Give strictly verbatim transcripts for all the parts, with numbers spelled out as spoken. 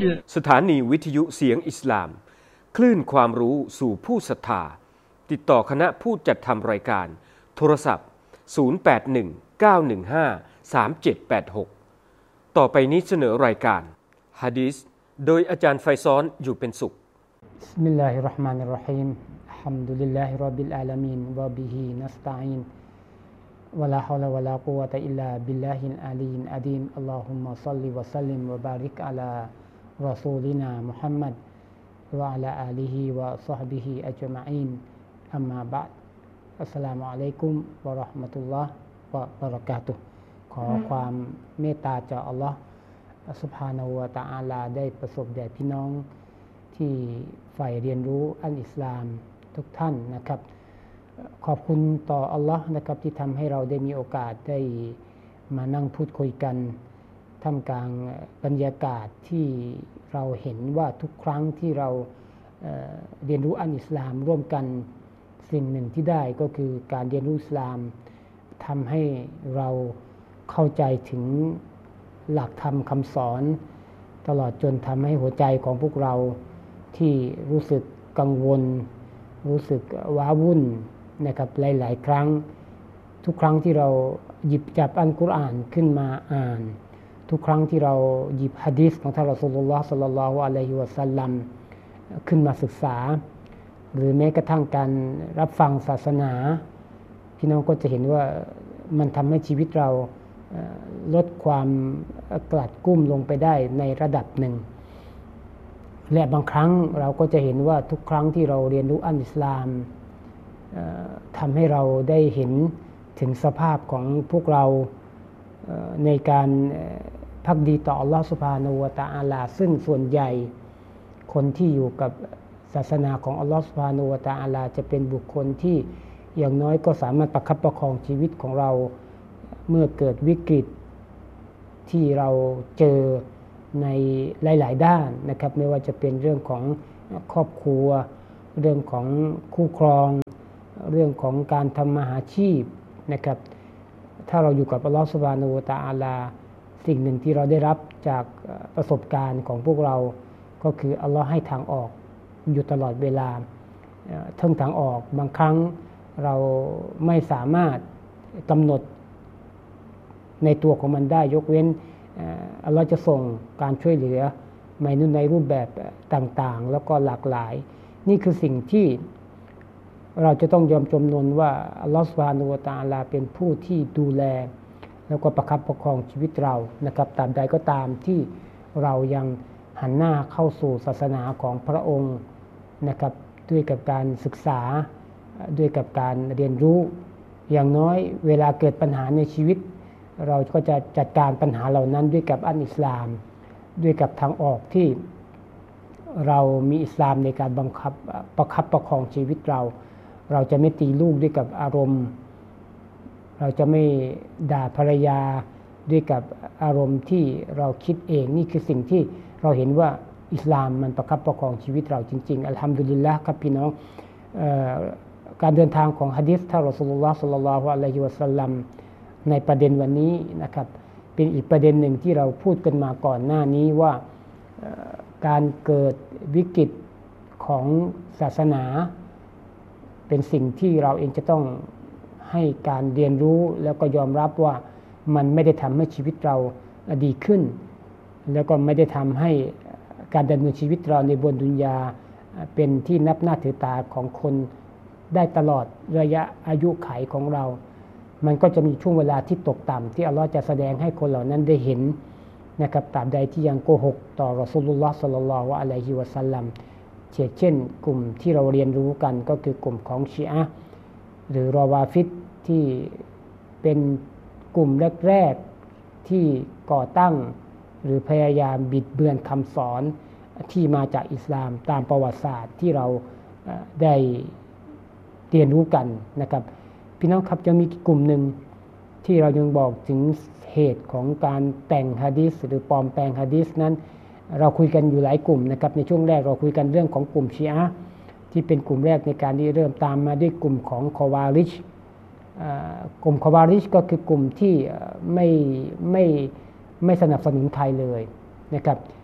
สถานีวิทยุเสียงอิสลามคลื่นความรู้สู่ผู้ศรัทธาติดต่อคณะผู้จัดทำรายการโทรศัพท์ศูนย์ แปด หนึ่ง เก้า หนึ่ง ห้า สาม เจ็ด แปด หกต่อไปนี้เสนอรายการหะดีษโดยอาจารย์ไฟซ้อนอยู่เป็นสุขบิสมิลลาฮิรเราะห์มานิรเราะฮีมอัลฮัมดุลิลลาฮิร็อบบิลอาลามีนวะบิฮินัสตะอีนวะลาฮาวละวะลากุวะตะอิลลาบิลลาฮิลอาลีลอะดีมอัลลอฮุมมะศ็อลลิวะซัลลิมวะบาริกอะลารอซูลินามุฮัมมัดวะอะลาอาลิฮิวะศอฮบิฮิอัจมะอีนอัมมาบะอ์อัสสลามุอะลัยกุมวะเราะห์มะตุลลอฮ์วะบะเราะกาตุฮ์ขอความเมตตาจากอัลเลาะห์ซุบฮานะฮูวะตะอาลาได้ประสบแด่พี่น้องที่ใฝ่เรียนรู้อัลอิสลามทุกท่านนะครับขอบคุณต่ออัลเลาะห์นะครับที่ทำให้เราได้มีโอกาสได้มานั่งพูดคุยกันท่ามกลางบรรยากาศที่เราเห็นว่าทุกครั้งที่เราเอ่อเรียนรู้อัลอิสลามร่วมกันสิ่งหนึ่งที่ได้ก็คือการเรียนรู้อิสลามทำให้เราเข้าใจถึงหลักธรรมคำสอนตลอดจนทำให้หัวใจของพวกเราที่รู้สึกกังวลรู้สึกว้าวุ่นนะครับหลายๆครั้งทุกครั้งที่เราหยิบจับอัลกุรอานขึ้นมาอ่านทุกครั้งที่เราหยิบหะดีษของท่านรอซูลุลลอฮ์ศ็อลลัลลอฮุอะลัยฮิวะซัลลัมขึ้นมาศึกษาหรือแม้กระทั่งการรับฟังศาสนาพี่น้องก็จะเห็นว่ามันทำให้ชีวิตเราลดความกลัดกุ้มลงไปได้ในระดับหนึ่งและบางครั้งเราก็จะเห็นว่าทุกครั้งที่เราเรียนรู้อัลอิสลามทำให้เราได้เห็นถึงสภาพของพวกเราในการภักดีต่ออัลลอฮฺซุบฮานะฮูวะตะอาลาซึ่งส่วนใหญ่คนที่อยู่กับศาสนาของอัลลอฮฺซุบฮานะฮูวะตะอาลาจะเป็นบุคคลที่อย่างน้อยก็สามารถประคับประคองชีวิตของเราเมื่อเกิดวิกฤตที่เราเจอในหลายๆด้านนะครับไม่ว่าจะเป็นเรื่องของครอบครัวเรื่องของคู่ครองเรื่องของการทำมาหาชีพนะครับถ้าเราอยู่กับอัลลอฮฺซุบฮานะฮูวะตะอาลาสิ่งหนึ่งที่เราได้รับจากประสบการณ์ของพวกเราก็คืออัลลอฮ์ให้ทางออกอยู่ตลอดเวลาทั้งทางออกบางครั้งเราไม่สามารถกำหนดในตัวของมันได้ยกเว้นอัลลอฮ์จะส่งการช่วยเหลือในในรูปแบบต่างๆแล้วก็หลากหลายนี่คือสิ่งที่เราจะต้องยอมจำนนว่าอัลลอฮ์ซุบฮานะฮูวะตะอาลาเป็นผู้ที่ดูแลแล้วก็ประคับประคองชีวิตเรานะครับตราบใดก็ตามที่เรายังหันหน้าเข้าสู่ศาสนาของพระองค์นะครับด้วยกับการศึกษาด้วยกับการเรียนรู้อย่างน้อยเวลาเกิดปัญหาในชีวิตเราก็จะจัดการปัญหาเหล่านั้นด้วยกับอัลอิสลามด้วยกับทางออกที่เรามีอิสลามในการบังคับประคับประคองชีวิตเราเราจะไม่ตีลูกด้วยกับอารมณ์เราจะไม่ด่าภรรยาด้วยกับอารมณ์ที่เราคิดเองนี่คือสิ่งที่เราเห็นว่าอิสลามมันประคับประคองชีวิตเราจริงๆอัลฮัมดุลิลละห์ครับพี่น้องการเดินทางของหะดีษท่านรอซูลุลลอฮ์ศ็อลลัลลอฮุอะลัยฮิวะซัลลัมในประเด็นวันนี้นะครับเป็นอีกประเด็นหนึ่งที่เราพูดกันมาก่อนหน้านี้ว่าการเกิดวิกฤตของศาสนาเป็นสิ่งที่เราเองจะต้องให้การเรียนรู้แล้วก็ยอมรับว่ามันไม่ได้ทำให้ชีวิตเราดีขึ้นแล้วก็ไม่ได้ทำให้การดำเนินชีวิตเราในบนดุนยาเป็นที่นับหน้าถือตาของคนได้ตลอดระยะอายุขัยของเรามันก็จะมีช่วงเวลาที่ตกต่ำที่อัลลอฮ์จะแสดงให้คนเหล่านั้นได้เห็นนะครับตราบใดที่ยังโกหกต่อรอซูลุลลอฮ์ศ็อลลัลลอฮุอะลัยฮิวะซัลลัมเช่นกลุ่มที่เราเรียนรู้กันก็คือกลุ่มของชีอะห์หรือรอวาฟิดที่เป็นกลุ่มแรกๆที่ก่อตั้งหรือพยายามบิดเบือนคำสอนที่มาจากอิสลามตามประวัติศาสตร์ที่เราได้เรียนรู้กันนะครับพี่น้องครับจะมีกลุ่มหนึ่งที่เรายังบอกถึงเหตุของการแต่งหะดีษหรือปลอมแปลงหะดีษนั้นเราคุยกันอยู่หลายกลุ่มนะครับในช่วงแรกเราคุยกันเรื่องของกลุ่มชีอะห์ที่เป็นกลุ่มแรกในการที่เริ่มตามมาด้วยกลุ่มของคอวาริชกลุ่มคอวาริชก็คือกลุ่มที่ไม่ไม่ไม่สนับสนุนใครเลยนะครับ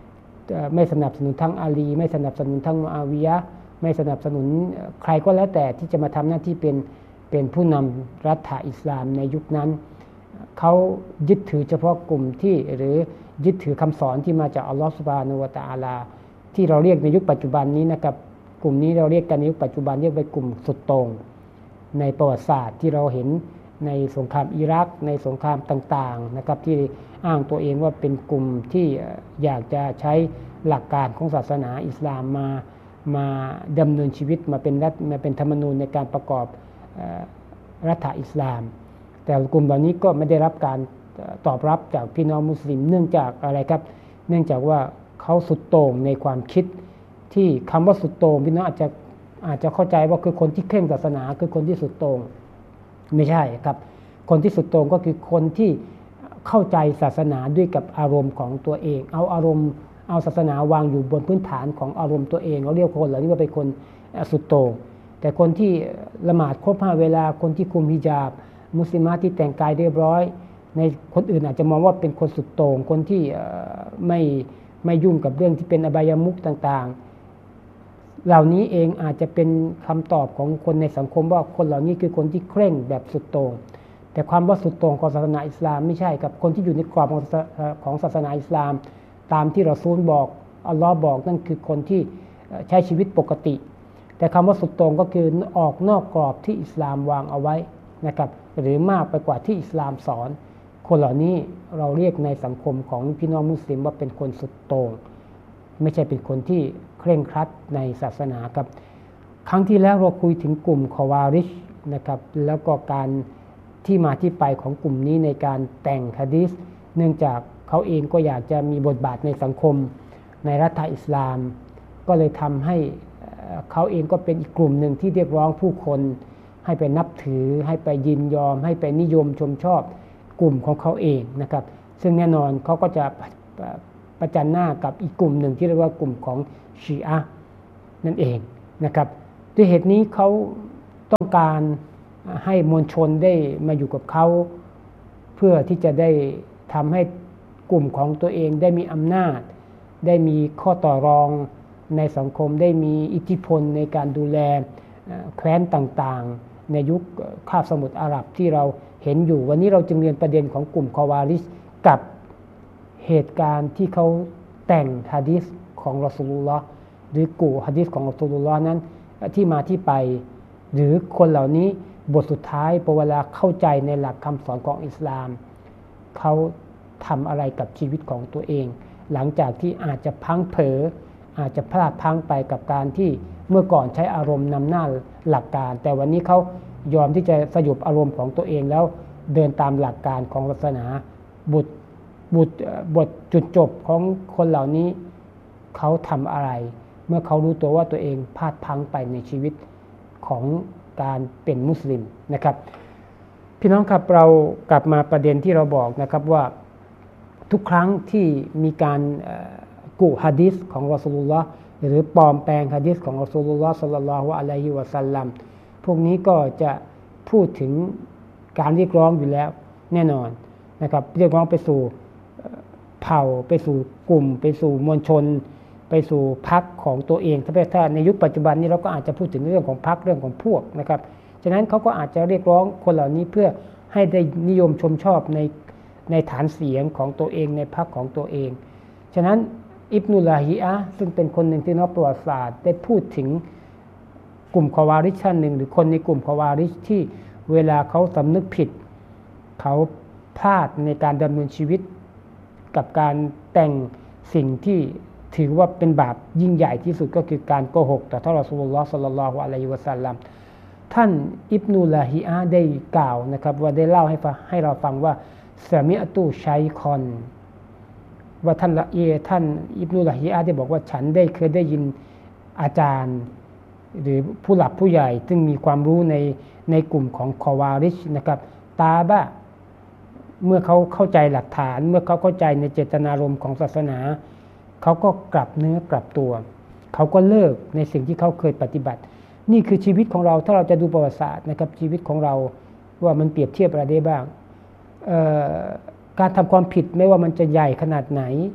ไม่สนับสนุนทั้งอาลีไม่สนับสนุนทั้งมุอาวิยะห์ไม่สนับสนุนใครก็แล้วแต่ที่จะมาทำหน้าที่เป็นเป็นผู้นำรัฐอิสลามในยุคนั้นเขายึดถือเฉพาะกลุ่มที่หรือยึดถือคำสอนที่มาจากอัลลอฮฺซุบฮานะฮูวะตะอาลาที่เราเรียกในยุคปัจจุบันนี้นะครับกลุ่มนี้เราเรียกกันในยุคปัจจุบันเรียกเป็นกลุ่มสุดโต่งในประวัติศาสตร์ที่เราเห็นในสงครามอิรักในสงครามต่างๆนะครับที่อ้างตัวเองว่าเป็นกลุ่มที่อยากจะใช้หลักการของศาสนาอิสลามมามาดำเนินชีวิตมาเป็นรัฐมาเป็นธรรมนูญในการประกอบรัฐอิสลามแต่กลุ่มเหล่านี้ก็ไม่ได้รับการตอบรับจากพี่น้องมุสลิมเนื่องจากอะไรครับเนื่องจากว่าเขาสุดโต่งในความคิดที่คำว่าสุดโต่งพี่น้องอาจจะอาจจะเข้าใจว่าคือคนที่เคร่งศาสนาคือคนที่สุดโต่งไม่ใช่ครับคนที่สุดโต่งก็คือคนที่เข้าใจศาสนาด้วยกับอารมณ์ของตัวเองเอาอารมณ์เอาศาสนาวางอยู่บนพื้นฐานของอารมณ์ตัวเองเราเรียกคนเหล่านี้ว่าเป็นคนสุดโต่งแต่คนที่ละหมาดครบห้าเวลาคนที่คุมฮิญาบมุสลิมะที่แต่งกายเรียบร้อยในคนอื่นอาจจะมองว่าเป็นคนสุดโต่งคนที่ไม่ไม่ยุ่งกับเรื่องที่เป็นอบายมุขต่างๆเหล่านี้เองอาจจะเป็นคำตอบของคนในสังคมว่าคนเหล่านี้คือคนที่เคร่งแบบสุดโต่งแต่ความว่าสุดโต่งของศาสนาอิสลามไม่ใช่กับคนที่อยู่ในกรอบของศาสนาอิสลามตามที่รอซูลบอกอัลลอฮ์บอกนั่นคือคนที่ใช้ชีวิตปกติแต่คำว่าสุดโต่งก็คือออกนอกกรอบที่อิสลามวางเอาไว้นะครับหรือมากไปกว่าที่อิสลามสอนคนเหล่านี้เราเรียกในสังคมของพี่น้องมุสลิมว่าเป็นคนสุดโต่งไม่ใช่เป็นคนที่เคร่งครัดในศาสนาครับครั้งที่แล้วเราคุยถึงกลุ่มคอวาริชนะครับแล้วก็การที่มาที่ไปของกลุ่มนี้ในการแต่งหะดีษเนื่องจากเขาเองก็อยากจะมีบทบาทในสังคมในรัฐอิสลามก็เลยทำให้เขาเองก็เป็นอีกกลุ่มหนึ่งที่เรียกร้องผู้คนให้ไปนับถือให้ไปยินยอมให้ไปนิยมชมชอบกลุ่มของเขาเองนะครับซึ่งแน่นอนเขาก็จะประจันหน้ากับอีกกลุ่มหนึ่งที่เรียกว่ากลุ่มของชีอะห์นั่นเองนะครับด้วยเหตุนี้เขาต้องการให้มวลชนได้มาอยู่กับเขาเพื่อที่จะได้ทำให้กลุ่มของตัวเองได้มีอำนาจได้มีข้อต่อรองในสังคมได้มีอิทธิพลในการดูแลแคว้นต่างๆในยุคคาบสมุทรอาหรับที่เราเห็นอยู่วันนี้เราจึงเรียนประเด็นของกลุ่มคอวาริชกับเหตุการณ์ที่เขาแต่งหะดีษของรอซูลุลลอฮ์หรือกู่หะดีษของรอซูลุลลอฮ์นั้นที่มาที่ไปหรือคนเหล่านี้บทสุดท้ายพอเวลาเข้าใจในหลักคำสอนของอิสลามเขาทำอะไรกับชีวิตของตัวเองหลังจากที่อาจจะพังเผลออาจจะพลาดพลั้งไปกับการที่เมื่อก่อนใช้อารมณ์นำหน้าหลักการแต่วันนี้เขายอมที่จะสยบอารมณ์ของตัวเองแล้วเดินตามหลักการของศาสนาบุตรบุตรบทจุดจบของคนเหล่านี้เขาทำอะไรเมื่อเขารู้ตัวว่าตัวเองพลาดพลั้งไปในชีวิตของการเป็นมุสลิมนะครับพี่น้องครับเรากลับมาประเด็นที่เราบอกนะครับว่าทุกครั้งที่มีการกุหะดีษของรอซูลุลลอฮ์หรือปลอมแปลงหะดีษของรอซูลุลลอฮ์ศ็อลลัลลอฮุอะลัยฮิวะซัลลัมพวกนี้ก็จะพูดถึงการเรียกร้องอยู่แล้วแน่นอนนะครับเรียกร้องไปสู่เผ่าไปสู่กลุ่มไปสู่มวลชนไปสู่พรรคของตัวเองถ้าถ้าในยุคปัจจุบันนี้เราก็อาจจะพูดถึงเรื่องของพรรคเรื่องของพวกนะครับฉะนั้นเขาก็อาจจะเรียกร้องคนเหล่านี้เพื่อให้ได้นิยมชมชอบในในฐานเสียงของตัวเองในพรรคของตัวเองฉะนั้นอิบนุลาฮิอะห์ซึ่งเป็นคนหนึ่งที่นักประวัติศาสตร์ได้พูดถึงกลุ่มคอวาริชท่านหนึ่งหรือคนในกลุ่มคอวาริชที่เวลาเขาสำนึกผิดเขาพลาดในการดำเนินชีวิตกับการแต่งสิ่งที่ถือว่าเป็นบาปยิ่งใหญ่ที่สุดก็คือการโกหกต่อท่านรอซูลุลลอฮ์ ศ็อลลัลลอฮุอะลัยฮิวะซัลลัมท่านอิบนุลาฮิอะห์ได้กล่าวนะครับว่าได้เล่าให้ฟังให้เราฟังว่าซะมิอะตุชัยคอนว่าท่านละเอท่านอิบนุลาฮิอะห์ได้บอกว่าฉันได้เคยได้ยินอาจารย์หรือผู้หลักผู้ใหญ่ซึ่งมีความรู้ในในกลุ่มของคอวาริชนะครับตาบะเมื่อเขาเข้าใจหลักฐานเมื่อเขาเข้าใจในเจตนารมณ์ของศาสนาเขาก็กลับเนื้อกลับตัวเขาก็เลิกในสิ่งที่เขาเคยปฏิบัตินี่คือชีวิตของเราถ้าเราจะดูประวัติศาสตร์นะครับชีวิตของเราว่ามันเปรียบเทียบอะไรได้บ้างการทำความผิดไม่ว่ามันจะใหญ่ขนาดไหน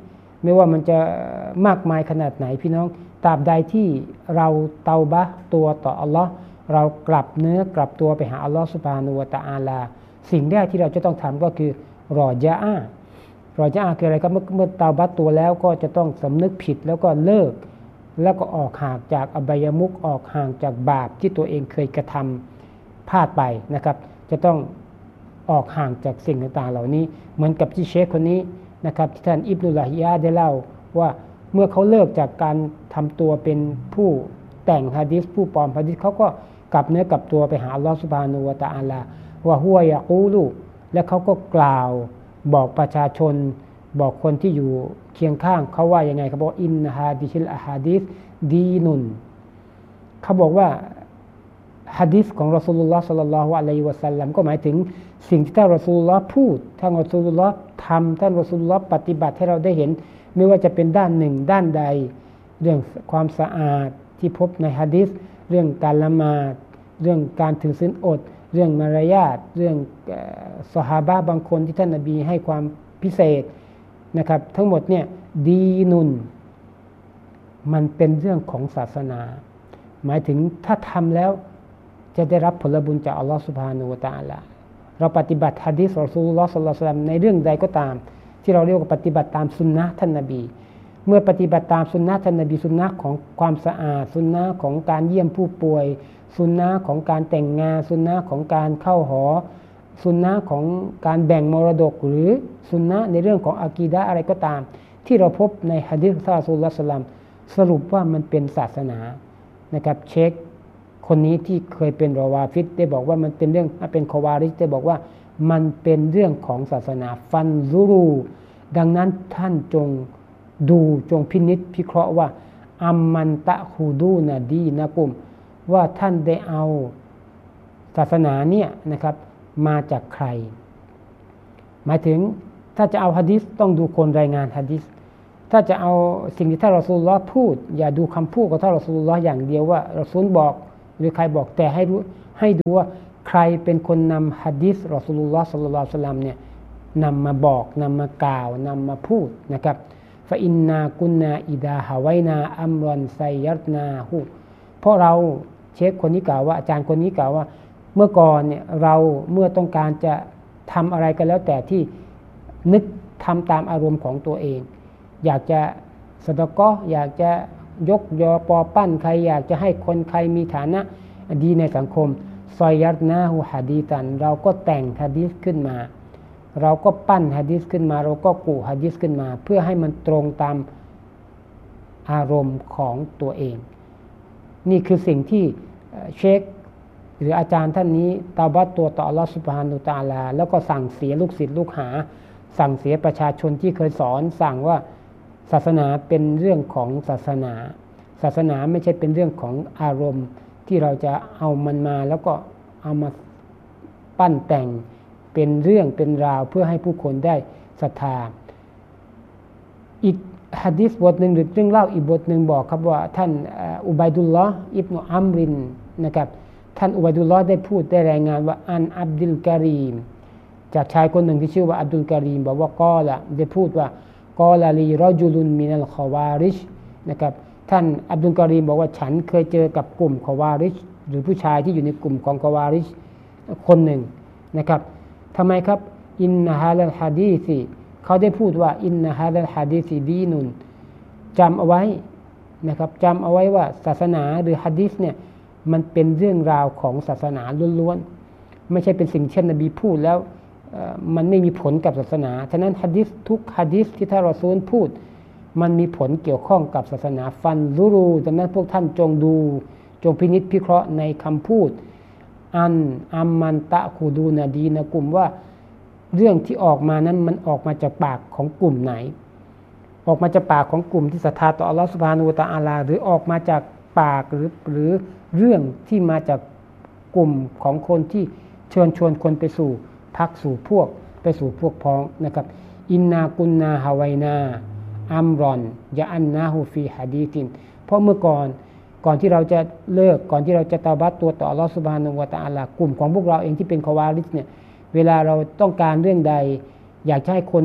ไม่ว่ามันจะมากมายขนาดไหนพี่น้องตราบใดที่เราเตาบะตัวต่ออัลลอฮ์เรากลับเนื้อกลับตัวไปหาอัลลอฮ์ซุบฮานะฮูวะตะอาลาสิ่งแรกที่เราจะต้องทำก็คือรอญะอาห์รอญะอาห์คืออะไรครับเมื่อเมื่อเตาบะตัวแล้วก็จะต้องสำนึกผิดแล้วก็เลิกแล้วก็ออกห่างจากอบายมุขออกห่างจากบาปที่ตัวเองเคยกระทำพลาดไปนะครับจะต้องออกห่างจากสิ่งต่างๆเหล่านี้เหมือนกับที่เชคคนนี้นะครับที่ท่านอิบนุลลาฮิยะห์ได้เล่าว่าเมื่อเขาเลิกจากการทำตัวเป็นผู้แต่งหะดีษผู้ปลอมหะดีษเขาก็กลับเนื้อกลับตัวไปหาอัลลอฮฺซุบฮานะฮูวะตะอาลาว่าฮุวะยะกูลูและเขาก็กล่าวบอกประชาชนบอกคนที่อยู่เคียงข้างเขาว่ายังไงเขาบอกอินฮาดิฮิลอะฮาดีษดีนุนเขาบอกว่าหะดีษของรอซูลุลลอฮ์ศ็อลลัลลอฮุอะลัยฮิวะซัลลัมก็หมายถึงสิ่งที่ท่านรอซูลุลลอฮ์พูดท่านรอซูลุลลอฮ์ทำท่านรอซูลุลลอฮ์ปฏิบัติให้เราได้เห็นไม่ว่าจะเป็นด้านหนึ่งด้านใดเรื่องความสะอาดที่พบในหะดีษเรื่องการละหมาดเรื่องการถือศีลอดเรื่องมารยาทเรื่องซอฮาบะห์บางคนที่ท่านนบีให้ความพิเศษนะครับทั้งหมดเนี่ยดีนุนมันเป็นเรื่องของศาสนาหมายถึงถ้าทำแล้วจะได้รับผลบุญจากอัลลอฮฺซุบฮานะฮูวะตะอาลาเราปฏิบัติหะดีษรอซูลุลลอฮ์ศ็อลลัลลอฮุอะลัยฮิวะซัลลัมในเรื่องใดก็ตามที่เราเรียกว่าปฏิบัติตามสุนนะท่านนบีเมื่อปฏิบัติตามสุนนะท่านนบีสุนนะของความสะอาดสุนนะของการเยี่ยมผู้ป่วยสุนนะของการแต่งงานสุนนะของการเข้าหอสุนนะของการแบ่งมรดกหรือสุนนะในเรื่องของอะกีดะห์อะไรก็ตามที่เราพบในหะดีษของรอซูลุลลอฮ์ศ็อลลัลลอฮุอะลัยฮิวะซัลลัมสรุปว่ามันเป็นศาสนานะครับเช็คคนนี้ที่เคยเป็นรอวาฟิดได้บอกว่ามันเป็นเรื่องเป็นคอวาริจได้บอกว่ามันเป็นเรื่องของศาสนาฟันซูรูดังนั้นท่านจงดูจงพินิจพิเคราะห์ว่าอัมมันตะฮูดูนะดีนะกุมว่าท่านได้เอาศาสนาเนี่ยนะครับมาจากใครหมายถึงถ้าจะเอาหะดีษต้องดูคนรายงานหะดีษถ้าจะเอาสิ่งที่ท่านรอซูลุลลอฮ์พูดอย่าดูคำพูดของท่านรอซูลุลลอฮ์อย่างเดียวว่ารอซูลบอกหรือใครบอกแต่ให้รู้ให้ดูว่าใครเป็นคนนำหะดีษรอซูลุลลอฮ์ศ็อลลัลลอฮุอะลัยฮิวะซัลลัมเนี่ยนำมาบอกนำมากล่าวนำมาพูดนะครับฟะอินนากุนนาอิดาฮาไวนาอัมรอนไซยัตนาฮูเพราะเราเชคคนนี้กล่าวว่าอาจารย์คนนี้กล่าวว่าเมื่อก่อนเนี่ยเราเมื่อต้องการจะทำอะไรก็แล้วแต่ที่นึกทำตามอารมณ์ของตัวเองอยากจะสะดะกอฮ์อยากจะยกยอปอปั้นใครอยากจะให้คนใครมีฐานะดีในสังคมซอยยัตนาฮูหะดีตันเราก็แต่งหะดีษขึ้นมาเราก็ปั้นหะดีษขึ้นมาเราก็กู่หะดีษขึ้นมาเพื่อให้มันตรงตามอารมณ์ของตัวเองนี่คือสิ่งที่เชคหรืออาจารย์ท่านนี้ตาบัตตัวต่ออัลลอฮฺซุบฮานะฮูวะตะอาลาแล้วก็สั่งเสียลูกศิษย์ลูกหาสั่งเสียประชาชนที่เคยสอนสั่งว่าศาสนาเป็นเรื่องของศาสนาศาสนาไม่ใช่เป็นเรื่องของอารมณ์ที่เราจะเอามันมาแล้วก็เอามาปั้นแต่งเป็นเรื่องเป็นราวเพื่อให้ผู้คนได้ศรัทธาอีกหะดีษบทหนึ่งหรือเรื่องเล่าอีกบทหนึ่งบอกครับว่าท่านอุบัยดุลลอฮ์อิบนุอัมรินนะครับท่านอุบัยดุลลอฮ์ได้พูดได้รายงานว่าอันอับดุลกะรีมจากชายคนหนึ่งที่ชื่อว่าอับดุลกะรีมบอกว่ากอละได้พูดว่ากอลาลีรอจุลุนมินัลคอวาริชนะครับท่านอับดุลกะรีมบอกว่าฉันเคยเจอกับกลุ่มคอวาริชหรือผู้ชายที่อยู่ในกลุ่มของคอวาริชคนหนึ่งนะครับทำไมครับอินนะฮาลัลฮะดีซีเขาได้พูดว่าอินนะฮาลัลฮะดีซีดีนุนจำเอาไว้นะครับจำเอาไว้ว่าศาสนาหรือหะดีษเนี่ยมันเป็นเรื่องราวของศาสนาล้วนๆไม่ใช่เป็นสิ่งเช่นนบีพูดแล้วมันไม่มีผลกับศาสนาฉะนั้นหะดีษทุกหะดีษที่ท่านรอซูลพูดมันมีผลเกี่ยวข้องกับศาสนาฟันซูรูดังนั้นพวกท่านจงดูจงพินิจพิเคราะห์ในคำพูดอันอัมมันตะคูดูนาดีนะกลุ่มว่าเรื่องที่ออกมานั้นมันออกมาจากปากของกลุ่มไหนออกมาจากปากของกลุ่มที่ศรัทธาต่ออัลลอฮฺซุบฮานะฮูวะตะอาลาหรือออกมาจากปากหรือหรือเรื่องที่มาจากกลุ่มของคนที่เชิญชวนคนไปสู่พักสู่พวกไปสู่พวกพ้องนะครับอินนากุนนาฮาไวนาอัมรอนยะอันนาฮูฟีหะดีตินเพราะเมื่อก่อนก่อนที่เราจะเลิกก่อนที่เราจะตะบัตตัวต่ออัลเลาะห์ซุบฮานะฮูวะตะอาลากลุ่มของพวกเราเองที่เป็นคอวาริจเนี่ยเวลาเราต้องการเรื่องใดอยากให้คน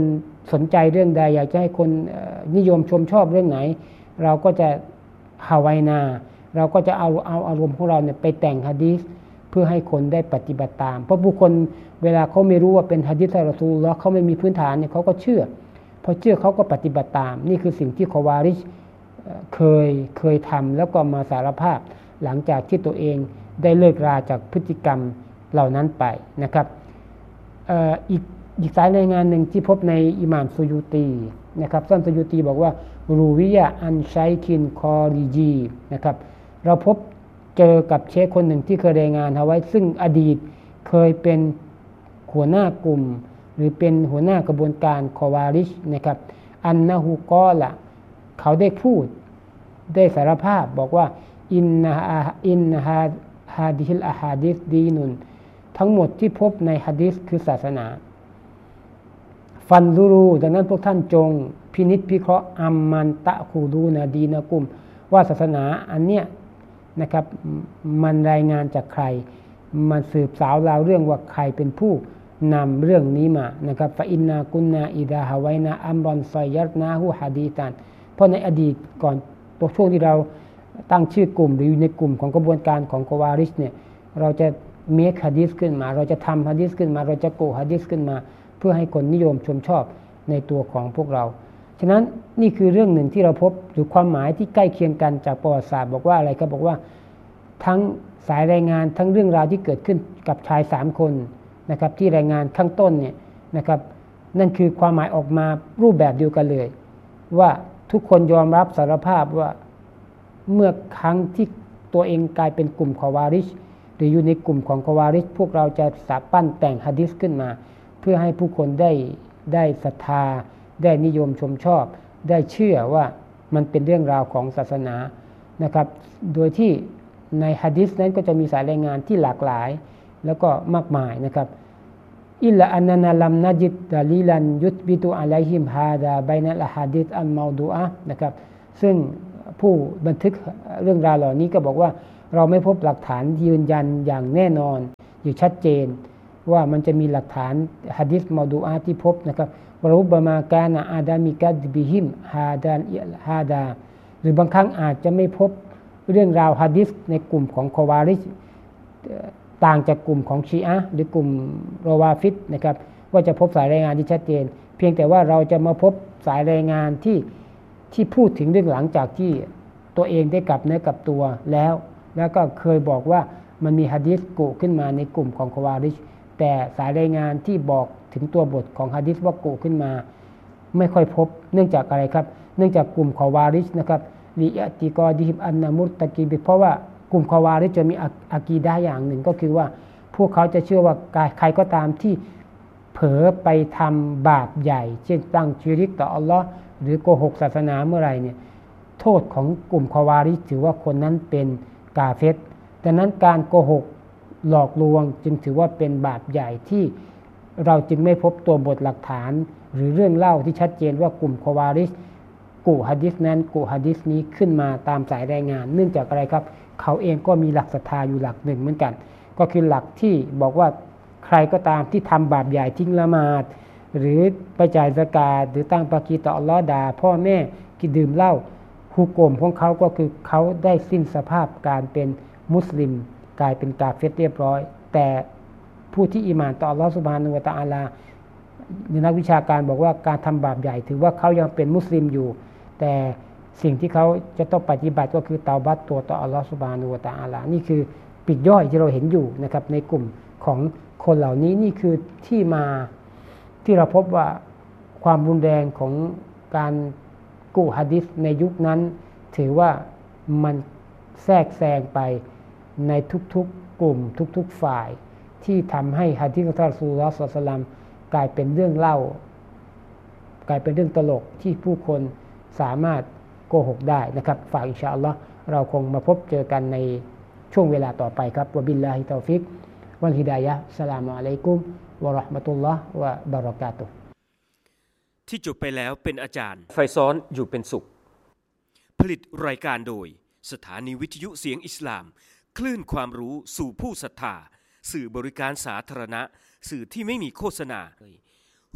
สนใจเรื่องใดอยากจะให้คนนิยมชมชอบเรื่องไหนเราก็จะฮาวายนาเราก็จะเอาเอาอารมณ์ของเราเนี่ยไปแต่งหะดีษเพื่อให้คนได้ปฏิบัติตามเพราะผู้คนเวลาเขาไม่รู้ว่าเป็นหะดีษของรอซูลุลลอฮ์เขาไม่มีพื้นฐานเนี่ยเขาก็เชื่อพอเชื่อเขาก็ปฏิบัติตามนี่คือสิ่งที่คอวาริชเคยเคยทำแล้วก็มาสารภาพหลังจากที่ตัวเองได้เลิกราจากพฤติกรรมเหล่านั้นไปนะครับเอ่ออีกอีกสายรายงานหนึ่งที่พบในอิหม่ามซุยูตีนะครับท่านซุยูตีบอกว่ารูวิยะอันชัยคินคอริจีนะครับเราพบเจอกับเชคคนหนึ่งที่เคยรายงานเอาไว้ซึ่งอดีตเคยเป็นหัวหน้ากลุ่มหรือเป็นหัวหน้ากระบวนการคอวาริชนะครับอันนะฮูกอละเขาได้พูดได้สารภาพบอกว่าอินนะอินฮาฮาดิฮิลอะฮาดิษดีนุนทั้งหมดที่พบในหะดีษคือศาสนาฟันซูรูดังนั้นพวกท่านจงพินิจพิเคราะห์อัมมันตะคูดูนาดีนะกุมว่าศาสนาอันเนี้ยนะครับมันรายงานจากใครมันสืบสาวราวเรื่องว่าใครเป็นผู้นำเรื่องนี้มานะครับฟะอินนากุนนาอิดาฮาวายนาอัมรอนซอยยัตนาฮูฮะดีตันเพราะในอดีตก่อนตัวช่วงที่เราตั้งชื่อกลุ่มหรืออยู่ในกลุ่มของกระบวนการของกวาริชเนี่ยเราจะเมคหะดีษขึ้นมาเราจะทำหะดีษขึ้นมาเราจะโกหะดีษขึ้นมาเพื่อให้คนนิยมชมชอบในตัวของพวกเราฉะนั้นนี่คือเรื่องหนึ่งที่เราพบหรือความหมายที่ใกล้เคียงกันจากประวัติศาสตร์บอกว่าอะไรครับบอกว่าทั้งสายรายงานทั้งเรื่องราวที่เกิดขึ้นกับชายสามคนนะครับที่รายงานข้างต้นเนี่ยนะครับนั่นคือความหมายออกมารูปแบบเดียวกันเลยว่าทุกคนยอมรับสารภาพว่าเมื่อครั้งที่ตัวเองกลายเป็นกลุ่มคอวาริชหรืออยู่ในกลุ่มของคอวาริชพวกเราจะสาปั้นแต่งหะดีษขึ้นมาเพื่อให้ผู้คนได้ได้ศรัทธาได้นิยมชมชอบได้เชื่อว่ามันเป็นเรื่องราวของศาสนานะครับโดยที่ในหะดีษนั้นก็จะมีสายรายงานที่หลากหลายแล้วก็มากมายนะครับอิลลาอันนาลัมนะจิดดะลีลันยุตบิตุอะลัยฮิมฮาดาบัยนัลอะฮาดิษอัลเมาดูอะห์นะครับซึ่งผู้บันทึกเรื่องราวเหล่านี้ก็บอกว่าเราไม่พบหลักฐานยืนยันอย่างแน่นอนอยู่ชัดเจนว่ามันจะมีหลักฐานหะดีษเมาดูอะห์ที่พบนะครับวะรุบบะมากานะอาดามิกัดบิฮิมฮาดานฮาดาหรือบางครั้งอาจจะไม่พบเรื่องราวหะดีษในกลุ่มของคอวาริชต่างจากกลุ่มของชีอะห์หรือกลุ่มรอวาฟิดนะครับว่าจะพบสายรายงานที่ชัดเจนเพียงแต่ว่าเราจะมาพบสายรายงานที่ที่พูดถึงเรื่องหลังจากที่ตัวเองได้กลับเนื้อกลับตัวแล้วแล้วก็เคยบอกว่ามันมีหะดีษกุขึ้นมาในกลุ่มของคอวาริชแต่สายรายงานที่บอกถึงตัวบทของหะดีษว่ากุขึ้นมาไม่ค่อยพบเนื่องจากอะไรครับเนื่องจากกลุ่มคอวาริชนะครับลิอติกอดิฮิมอันนะมุตตะกีบิเพราะว่ากลุ่มคอวาริชจะมีอะกีดะห์อย่างหนึ่งก็คือว่าพวกเขาจะเชื่อว่าใครก็ตามที่เผลอไปทำบาปใหญ่เช่นตั้งชิริกต่ออัลลอฮ์หรือโกหกศาสนาเมื่อไหร่เนี่ยโทษของกลุ่มคอวาริชถือว่าคนนั้นเป็นกาเฟรดังนั้นการโกหกหลอกลวงจึงถือว่าเป็นบาปใหญ่ที่เราจึงไม่พบตัวบทหลักฐานหรือเรื่องเล่าที่ชัดเจนว่ากลุ่มคอวาริชกุหะดีษนั้นกุหะดีษนี้ขึ้นมาตามสายรายงานเนื่องจากอะไรครับเขาเองก็มีหลักศรัทธาอยู่หลักหนึ่งเหมือนกันก็คือหลักที่บอกว่าใครก็ตามที่ทำบาปใหญ่ทิ้งละหมาดหรือไปจ่ายซะกาตหรือตั้งปากีต่ออัลเลาะห์ด่าพ่อแม่กินดื่มเหล้าฮุกมของเขาก็คือเขาได้สิ้นสภาพการเป็นมุสลิมกลายเป็นกาเฟรเรียบร้อยแต่ผู้ที่อีหม่านต่ออัลเลาะห์ซุบฮานะฮูวะตะอาลานักวิชาการบอกว่าการทำบาปใหญ่ถือว่าเขายังเป็นมุสลิมอยู่แต่สิ่งที่เขาจะต้องปฏิบัติก็คือเตาบัตตัวต่ออัลลอฮฺซุบฮานะฮูวะตะอาลานี่คือปลีกย่อยที่เราเห็นอยู่นะครับในกลุ่มของคนเหล่านี้นี่คือที่มาที่เราพบว่าความรุนแรงของการกุหะดีษในยุคนั้นถือว่ามันแทรกแซงไปในทุกๆกลุ่มทุกๆฝ่ายที่ทำให้หะดีษของท่านรอซูลุลลอฮ์ ศ็อลลัลลอฮุอะลัยฮิวะซัลลัมกลายเป็นเรื่องเล่ากลายเป็นเรื่องตลกที่ผู้คนสามารถโกหกได้นะครับฝากอินชาอัลลอฮ์เราคงมาพบเจอกันในช่วงเวลาต่อไปครับวะบิลลาฮิตอฟิกวัลฮิดายะฮ์อัสสลามุอะลัยกุมวะเราะห์มะตุลลอฮ์วะบะเราะกาตุฮ์ที่จบไปแล้วเป็นอาจารย์ไฟซ้อนอยู่เป็นสุขผลิตรายการโดยสถานีวิทยุเสียงอิสลามคลื่นความรู้สู่ผู้ศรัทธาสื่อบริการสาธารณะสื่อที่ไม่มีโฆษณา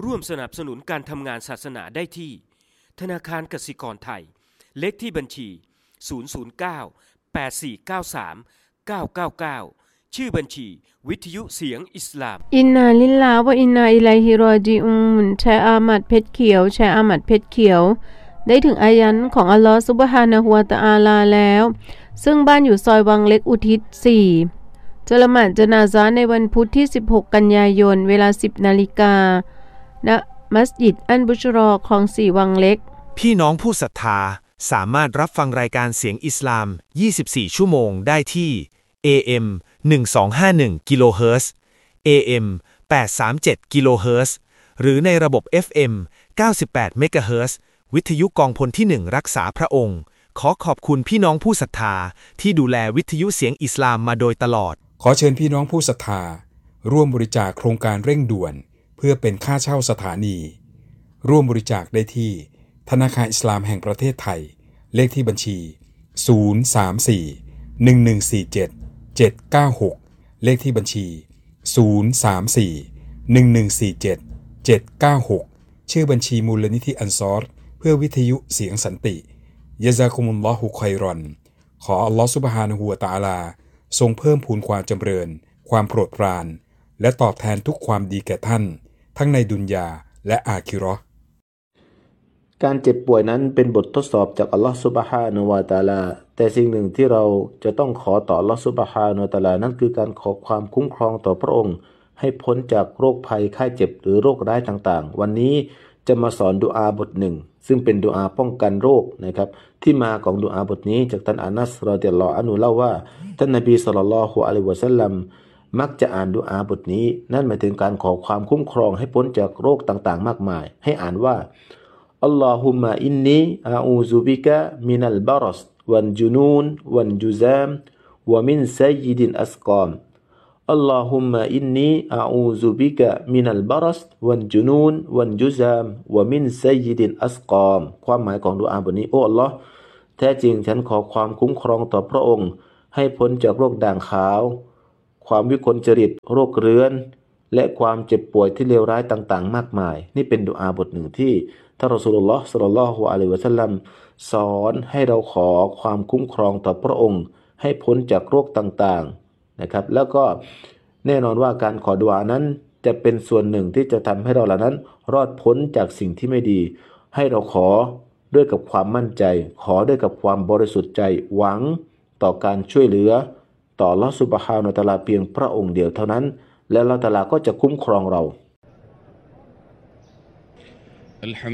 ร่วมสนับสนุนการทำงานศาสนาได้ที่ธนาคารกสิกรไทยเลขที่บัญชีศูนย์ ศูนย์ เก้า แปด สี่ เก้า สาม เก้า เก้า เก้าชื่อบัญชีวิทยุเสียงอิสลามอินนาลิลลาฮ์วะอินนาอิลัยฮิรอญิอูนแชร์อามัดเพชรเขียวแชร์อามัดเพชรเขียวได้ถึงอายันของอัลลอฮ์ซุบฮานะฮูวะตะอาลาแล้วซึ่งบ้านอยู่ซอยวังเล็กอุทิศสี่จะละหมาดญะนาซะห์ในวันพุธที่สิบหกกันยายนเวลา สิบนาฬิกา ณมัสยิดอันบุชรอคลองสี่วังเล็กพี่น้องผู้ศรัทธาสามารถรับฟังรายการเสียงอิสลามยี่สิบสี่ชั่วโมงได้ที่ เอ เอ็ม หนึ่งพันสองร้อยห้าสิบเอ็ด กิโลเฮิรตซ์ เอ เอ็ม แปดร้อยสามสิบเจ็ด กิโลเฮิรตซ์หรือในระบบ เอฟ เอ็ม เก้าสิบแปด เมกะเฮิรตซ์วิทยุกองพลที่หนึ่งรักษาพระองค์ขอขอบคุณพี่น้องผู้ศรัทธาที่ดูแลวิทยุเสียงอิสลามมาโดยตลอดขอเชิญพี่น้องผู้ศรัทธาร่วมบริจาคโครงการเร่งด่วนเพื่อเป็นค่าเช่าสถานีร่วมบริจาคได้ที่ธนาคารอิสลามแห่งประเทศไทยเลขที่บัญชีศูนย์ สาม สี่ หนึ่ง หนึ่ง สี่ เจ็ด เจ็ด เก้า หกเลขที่บัญชีศูนย์ สาม สี่ หนึ่ง หนึ่ง สี่ เจ็ด เจ็ด เก้า หกชื่อบัญชีมูลนิธิอันซอรเพื่อวิทยุเสียงสันติยะซากุมุลลอฮุค็อยรอนขออัลลอฮฺซุบฮานะฮูวะตะอาลาทรงเพิ่มพูนความจำเริญความโปรดปรานและตอบแทนทุกความดีแก่ท่านทั้งในดุนยาและอาคิเราะห์การเจ็บป่วยนั้นเป็นบททดสอบจากอัลลอฮฺซุบฮานะฮูวะตะอาลาแต่สิ่งหนึ่งที่เราจะต้องขอต่ออัลลอฮฺซุบฮานะฮูวะตะอาลานั่นคือการขอความคุ้มครองต่อพระองค์ให้พ้นจากโรคภัยไข้เจ็บหรือโรคร้ายต่างๆวันนี้จะมาสอนดุอาบทหนึ่งซึ่งเป็นดุอาป้องกันโรคนะครับที่มาของดุอาบทนี้จากท่านอานัสรอฎิยัลลอฮุอันฮุเล่าว่าท่านนบีศ็อลลัลลอฮุอะลัยฮิวะซัลลัมมักจะอ่านดุอาบทนี้นั่นหมายถึงการขอความคุ้มครองให้พ้นจากโรคต่างๆมากมายให้อ่านว่าอัลลอฮุมมะอินนีอาอูซุบิกะมินัลบารัสวัลจุนูนวัลจุซามวะมินซัยยิดิลอัสกามอัลลอฮุมมะอินนีอาอูซุบิกะมินัลบารัสวัลจุนูนวัลจุซามวะมินซัยยิดิลอัสกามความหมายของดุอาบทนี้โอ้อัลลอฮ์แท้จริงฉันขอความคุ้มครองต่อพระองค์ให้พ้นจากโรคด่างขาวความวิกลจริตโรคเรื้อนและความเจ็บป่วยที่เลวร้ายต่างๆมากมายนี่เป็นดุอาบทหนึ่งที่ท่านรอซูลุลลอฮ์ ศ็อลลัลลอฮุอะลัยฮิวะซัลลัมสอนให้เราขอความคุ้มครองต่อพระองค์ให้พ้นจากโรคต่างๆนะครับแล้วก็แน่นอนว่าการขอดุอานั้นจะเป็นส่วนหนึ่งที่จะทำให้เราเหล่านั้นรอดพ้นจากสิ่งที่ไม่ดีให้เราขอด้วยกับความมั่นใจขอด้วยกับความบริสุทธิ์ใจหวังต่อการช่วยเหลือต่ออัลเลาะห์ซุบฮานะฮูวะตะอาลาเพียงพระองค์เดียวเท่านั้นและอัลเลาะห์ตะอาลาก็จะคุ้มครองเรา